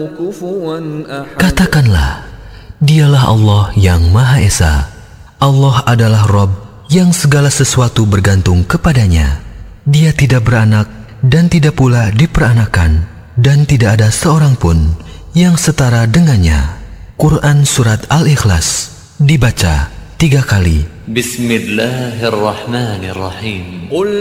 Katakanlah, dialah Allah yang Maha Esa. Allah adalah Rabb yang segala sesuatu bergantung kepadanya. Dia tidak beranak dan tidak pula diperanakan, dan tidak ada seorang pun yang setara dengannya. Quran Surat Al-Ikhlas dibaca 3 kali. Bismillahirrahmanirrahim.